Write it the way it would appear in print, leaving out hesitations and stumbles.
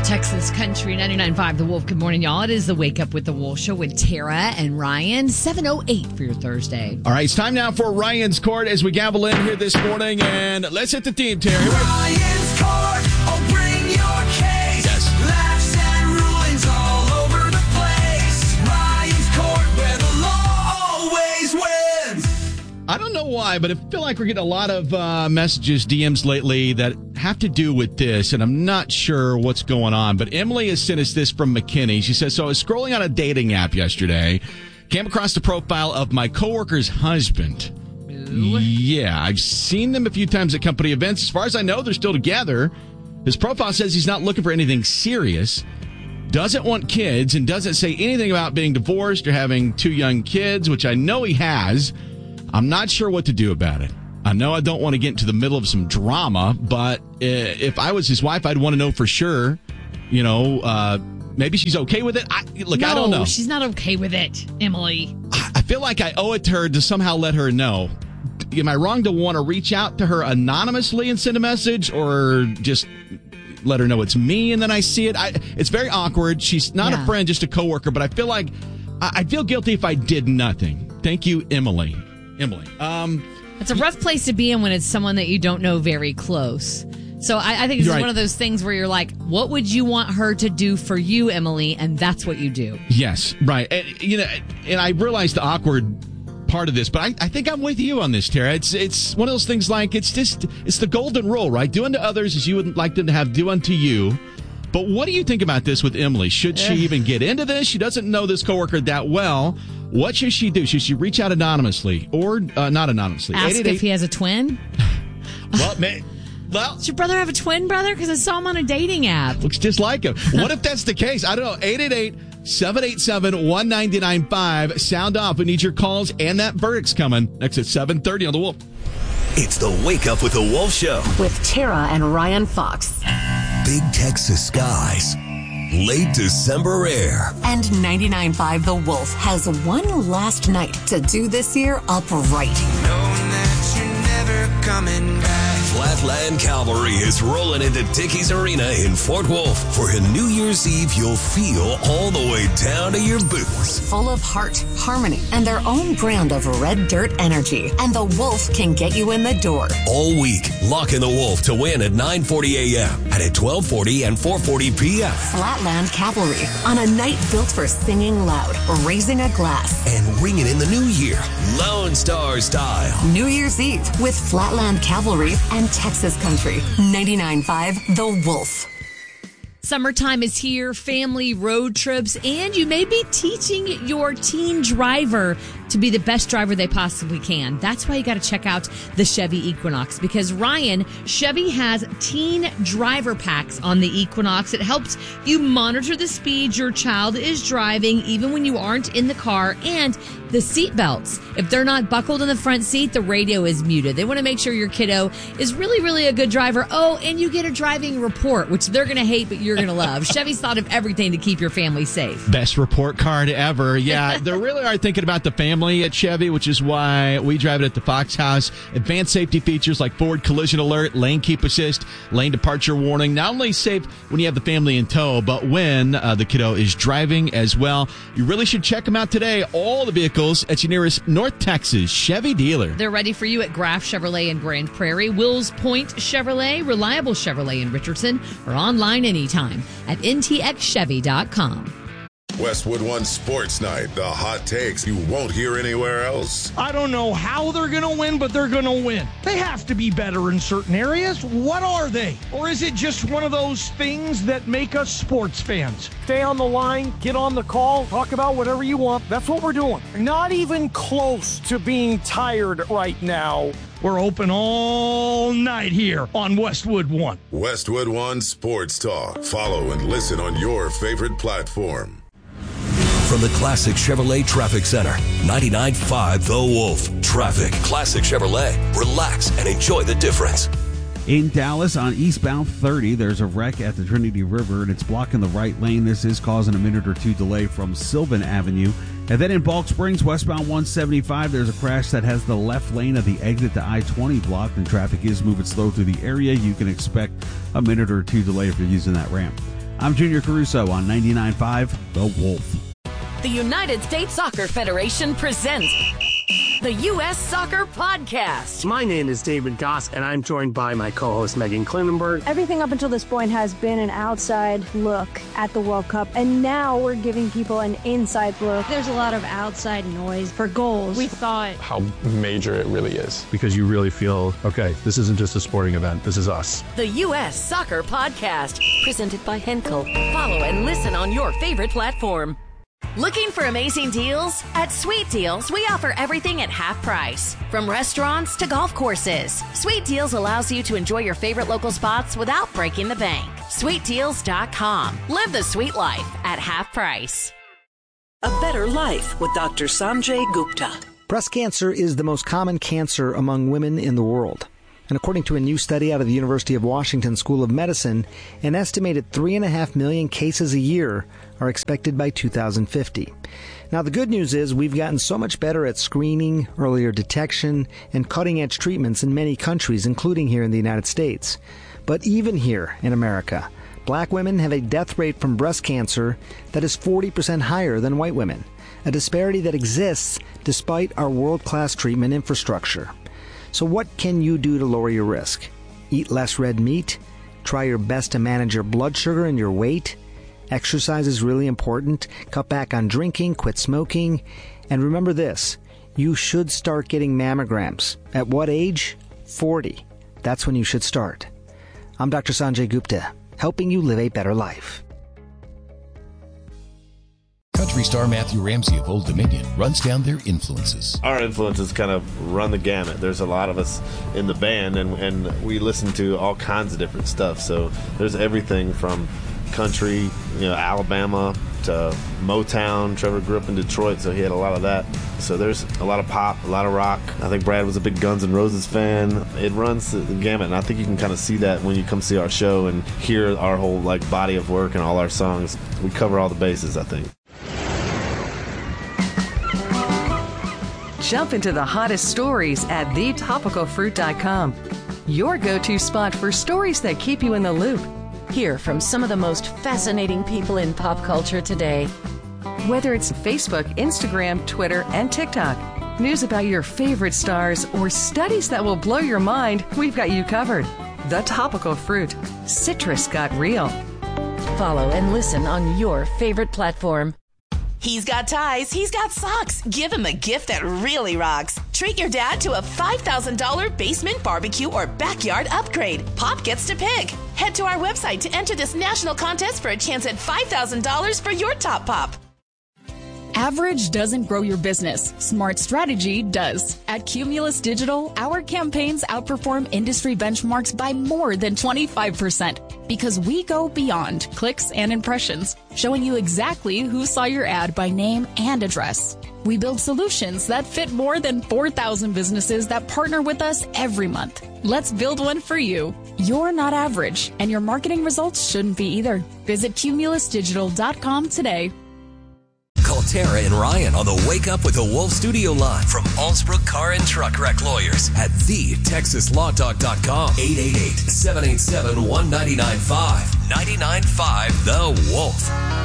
Texas Country 99.5 The Wolf. Good morning, y'all. It is the Wake Up with the Wolf Show with Tara and Ryan. 7:08 for your Thursday. All right, it's time now for Ryan's Court as we gavel in here this morning. And let's hit the theme, Terry. Ryan's Court, oh, bring your case. Yes. Laughs and rulings all over the place. Ryan's Court, where the law always wins. I don't know why, but I feel like we're getting a lot of messages, DMs lately that have to do with this, and I'm not sure what's going on. But Emily has sent us this from McKinney. She says, so I was scrolling on a dating app yesterday, came across the profile of my coworker's husband. Ooh. Yeah, I've seen them a few times at company events. As far as I know, they're still together. His profile says he's not looking for anything serious, doesn't want kids, and doesn't say anything about being divorced or having 2 young kids, which I know he has. I'm not sure what to do about it. I know I don't want to get into the middle of some drama, but if I was his wife, I'd want to know for sure, maybe she's okay with it. I don't know. She's not okay with it, Emily. I feel like I owe it to her to somehow let her know. Am I wrong to want to reach out to her anonymously and send a message, or just let her know it's me and then I see it? It's very awkward. She's not a friend, just a coworker, but I feel like I'd feel guilty if I did nothing. Thank you, Emily. It's a rough place to be in when it's someone that you don't know very close. So I think this is one of those things where you're like, what would you want her to do for you, Emily? And that's what you do. Yes, right. And I realize the awkward part of this, but I think I'm with you on this, Tara. It's one of those things like it's the golden rule, right? Do unto others as you would like them to have do unto you. But what do you think about this with Emily? Should she even get into this? She doesn't know this coworker that well. What should she do? Should she reach out anonymously or not anonymously? Ask if he has a twin? Well, does your brother have a twin brother? Because I saw him on a dating app. Looks just like him. What if that's the case? I don't know. 888-787-1995. Sound off. We need your calls, and that verdict's coming next at 7:30 on The Wolf. It's the Wake Up with the Wolf Show. With Tara and Ryan Fox. Big Texas skies. Late December air. And 99.5 The Wolf has one last night to do this year up right. Knowing that you're never coming back. Flatland Cavalry is rolling into Dickies Arena in Fort Worth for a New Year's Eve you'll feel all the way down to your boots. Full of heart, harmony, and their own brand of red dirt energy. And the Wolf can get you in the door. All week, lock in the Wolf to win at 9:40 a.m. and at 12:40 and 4:40 p.m. Flatland Cavalry on a night built for singing loud, raising a glass, and ringing in the new year, Lone Star style. New Year's Eve with Flatland Cavalry and Texas Country 99.5 The Wolf. Summertime is here, family road trips, and you may be teaching your teen driver to be the best driver they possibly can. That's why you got to check out the Chevy Equinox, because Ryan, Chevy has teen driver packs on the Equinox. It helps you monitor the speed your child is driving, even when you aren't in the car, and the seat belts. If they're not buckled in the front seat, the radio is muted. They want to make sure your kiddo is really, really a good driver. Oh, and you get a driving report, which they're going to hate, but you're going to love. Chevy's thought of everything to keep your family safe. Best report card ever. Yeah, they really are thinking about the family at Chevy, which is why we drive it at the Fox House. Advanced safety features like forward collision alert, lane keep assist, lane departure warning. Not only safe when you have the family in tow, but when the kiddo is driving as well. You really should check them out today. All the vehicles at your nearest North Texas Chevy dealer. They're ready for you at Graff Chevrolet in Grand Prairie, Wills Point Chevrolet, Reliable Chevrolet in Richardson, or online anytime at ntxchevy.com. Westwood One Sports Night, the hot takes you won't hear anywhere else. I don't know how they're going to win, but they're going to win. They have to be better in certain areas. What are they? Or is it just one of those things that make us sports fans? Stay on the line, get on the call, talk about whatever you want. That's what we're doing. Not even close to being tired right now. We're open all night here on Westwood One. Westwood One Sports Talk. Follow and listen on your favorite platform. From the Classic Chevrolet Traffic Center, 99.5 The Wolf. Traffic. Classic Chevrolet. Relax and enjoy the difference. In Dallas on eastbound 30, there's a wreck at the Trinity River, and it's blocking the right lane. This is causing a minute or two delay from Sylvan Avenue. And then in Balk Springs, westbound 175, there's a crash that has the left lane of the exit to I-20 blocked, and traffic is moving slow through the area. You can expect a minute or two delay if you're using that ramp. I'm Junior Caruso on 99.5 The Wolf. The United States Soccer Federation presents the U.S. Soccer Podcast. My name is David Goss, and I'm joined by my co-host Megan Klinenberg. Everything up until this point has been an outside look at the World Cup, and now we're giving people an inside look. There's a lot of outside noise for goals. We thought how major it really is. Because you really feel, okay, this isn't just a sporting event, this is us. The U.S. Soccer Podcast, presented by Henkel. Follow and listen on your favorite platform. Looking for amazing deals? At Sweet Deals, we offer everything at half price. From restaurants to golf courses, Sweet Deals allows you to enjoy your favorite local spots without breaking the bank. SweetDeals.com. Live the sweet life at half price. A Better Life with Dr. Sanjay Gupta. Breast cancer is the most common cancer among women in the world. And according to a new study out of the University of Washington School of Medicine, an estimated 3.5 million cases a year are expected by 2050. Now, the good news is we've gotten so much better at screening, earlier detection, and cutting-edge treatments in many countries, including here in the United States. But even here in America, black women have a death rate from breast cancer that is 40% higher than white women, a disparity that exists despite our world-class treatment infrastructure. So what can you do to lower your risk? Eat less red meat? Try your best to manage your blood sugar and your weight? Exercise is really important. Cut back on drinking, quit smoking. And remember this, you should start getting mammograms. At what age? 40. That's when you should start. I'm Dr. Sanjay Gupta, helping you live a better life. Country star Matthew Ramsey of Old Dominion runs down their influences. Our influences kind of run the gamut. There's a lot of us in the band, and we listen to all kinds of different stuff. So there's everything from country, Alabama, to Motown. Trevor grew up in Detroit, so he had a lot of that. So there's a lot of pop, a lot of rock. I think Brad was a big Guns N' Roses fan. It runs the gamut, and I think you can kind of see that when you come see our show and hear our whole body of work and all our songs. We cover all the bases, I think. Jump into the hottest stories at thetopicalfruit.com. Your go-to spot for stories that keep you in the loop. Hear from some of the most fascinating people in pop culture today. Whether it's Facebook, Instagram, Twitter, and TikTok, news about your favorite stars, or studies that will blow your mind, we've got you covered. The Topical Fruit. Citrus got real. Follow and listen on your favorite platform. He's got ties, he's got socks. Give him a gift that really rocks. Treat your dad to a $5,000 basement barbecue or backyard upgrade. Pop gets to pick. Head to our website to enter this national contest for a chance at $5,000 for your top pop. Average doesn't grow your business. Smart strategy does. At Cumulus Digital, our campaigns outperform industry benchmarks by more than 25% because we go beyond clicks and impressions, showing you exactly who saw your ad by name and address. We build solutions that fit more than 4,000 businesses that partner with us every month. Let's build one for you. You're not average, and your marketing results shouldn't be either. Visit cumulusdigital.com today. Call Tara and Ryan on the Wake Up with the Wolf studio line from Allsbrook Car and Truck Wreck Lawyers at TheTexasLawTalk.com. 888-787-1995. 99.5 The Wolf.